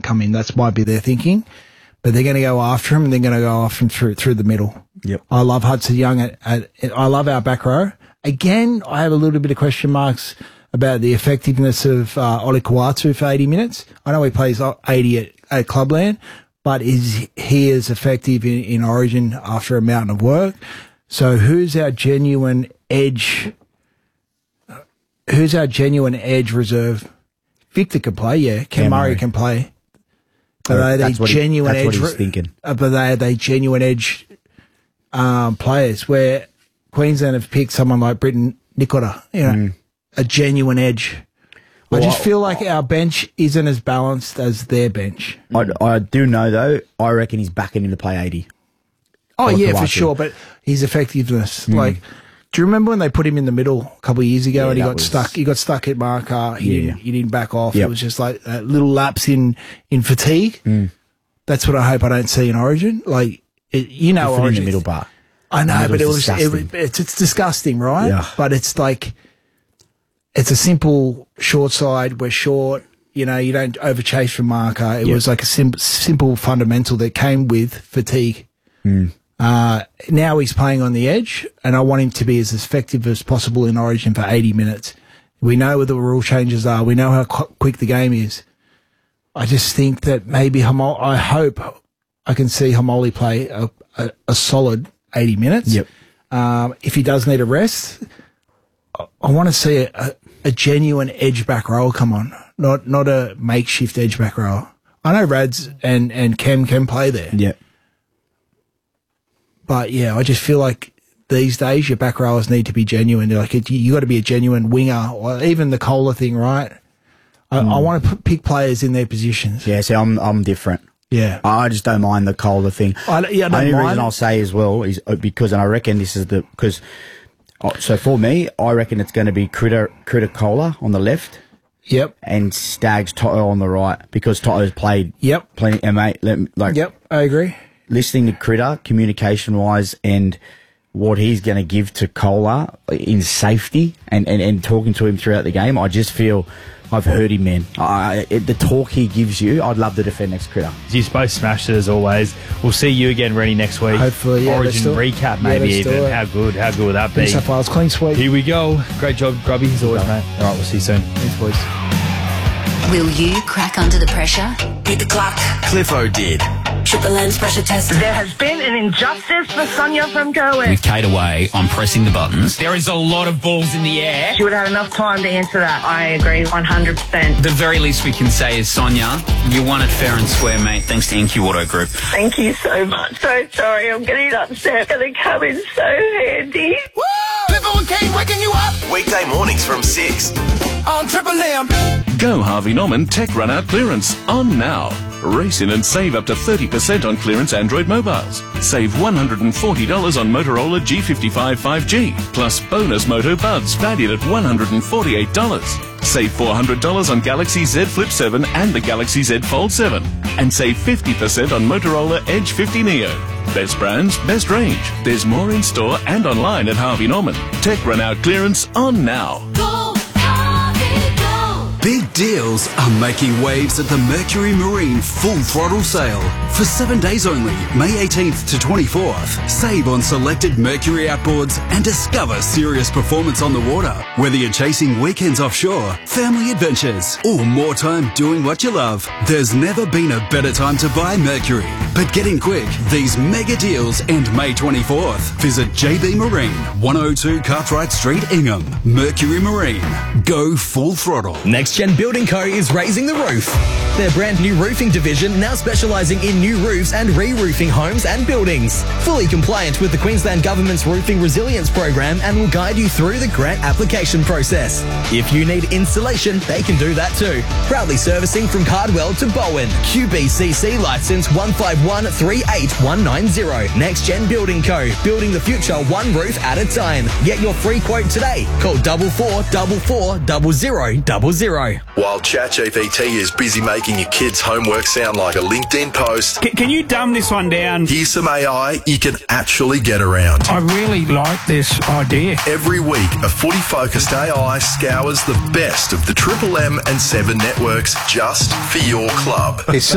come in. That might be their thinking. But they're going to go after him, and they're going to go after him through the middle. Yep. I love Hudson Young. I love our back row. Again, I have a little bit of question marks about the effectiveness of Oli Kawatu for 80 minutes. I know he plays 80 at Clubland, but is he as effective in Origin after a mountain of work? So who's our genuine edge? Who's our genuine edge reserve? Victor can play, yeah. Cam Murray can play. But are they genuine edge? That's what he's thinking. But are they genuine edge players? Where Queensland have picked someone like Britton Nicola, a genuine edge. I just feel like our bench isn't as balanced as their bench. I do know, though, I reckon he's backing him to play 80. Oh, yeah, for sure. But his effectiveness, like, do you remember when they put him in the middle a couple of years ago and he got stuck? He got stuck at marker. He didn't back off. Yep. It was just like a little lapse in fatigue. That's what I hope I don't see in Origin. Like, Origin in the middle bar. I know, but it's disgusting, right? Yeah. But it's like, it's a simple short side. We're short. You don't overchase from marker. It was like a simple fundamental that came with fatigue. Now he's playing on the edge, and I want him to be as effective as possible in Origin for 80 minutes. We know what the rule changes are. We know how quick the game is. I just think that maybe I hope I can see Hamoli play a solid 80 minutes. Yep. If he does need a rest, I want to see a genuine edge back row come on, not a makeshift edge back row. I know Rads and Cam can play there. Yeah. But yeah, I just feel like these days your back rowers need to be genuine. Like you got to be a genuine winger, or even the Kohler thing, right? I want to pick players in their positions. Yeah, see, I'm different. Yeah, I just don't mind the Kohler thing. The only reason I'll say as well is because, and I reckon this is because. So for me, I reckon it's going to be Critter Kohler on the left. Yep. And Staggs Toto on the right, because Toto's played. Yep. Plenty. And mate, Yep, I agree. Listening to Critter, communication-wise, and what he's going to give to Kohler in safety and talking to him throughout the game, I just feel I've heard him, man. The talk he gives you, I'd love to defend next Critter. You've both smashed it as always. We'll see you again, Rennie, next week. Hopefully, yeah. Origin recap, maybe even. How good would that be? New South Wales clean sweep. Here we go. Great job, Grubby, as always, mate. All right, we'll see you soon. Thanks, boys. Will you crack under the pressure? Beat the clock. Cliffo did. Triple M's pressure test. There has been an injustice for Sonia from Cohen. With Kate away, I'm pressing the buttons. There is a lot of balls in the air. She would have enough time to answer that. I agree 100%. The very least we can say is, Sonia, you won it fair and square, mate, thanks to NQ Auto Group. Thank you so much. So sorry, I'm getting upset. Gonna come in so handy. Woo! Cliffo and Kate waking you up. Weekday mornings from 6 on Triple M. Go Harvey Norman Tech Run Out Clearance on now. Race in and save up to 30% on clearance Android mobiles. Save $140 on Motorola G55 5G, plus bonus Moto Buds valued at $148. Save $400 on Galaxy Z Flip 7 and the Galaxy Z Fold 7. And save 50% on Motorola Edge 50 Neo. Best brands, best range. There's more in store and online at Harvey Norman. Tech Run Out Clearance on now. Big deals are making waves at the Mercury Marine Full Throttle Sale. For 7 days only, May 18th to 24th, save on selected Mercury outboards and discover serious performance on the water. Whether you're chasing weekends offshore, family adventures, or more time doing what you love, there's never been a better time to buy Mercury. But get in quick, these mega deals end May 24th. Visit JB Marine, 102 Cartwright Street, Ingham. Mercury Marine. Go full throttle. Next Gen Building Co. is raising the roof. Their brand new roofing division now specialising in new roofs and re-roofing homes and buildings. Fully compliant with the Queensland Government's Roofing Resilience Program and will guide you through the grant application process. If you need installation, they can do that too. Proudly servicing from Cardwell to Bowen. QBCC licence 151389190. Next Gen Building Co. Building the future one roof at a time. Get your free quote today. Call 44440000. While ChatGPT is busy making your kids' homework sound like a LinkedIn post, can you dumb this one down? Here's some AI you can actually get around. I really like this idea. Every week, a footy-focused AI scours the best of the Triple M and 7 networks just for your club.